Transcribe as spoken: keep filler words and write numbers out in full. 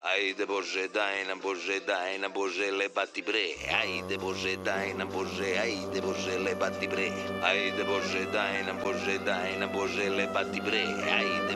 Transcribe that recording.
Haide Bože, daj nam Bože, daj nam Bože, lebati bre. Ajde Bože, daj nam Bože, ajde Bože, lebati bre. Ajde Bože, daj nam Bože, daj nam Bože, lebati bre. Ajde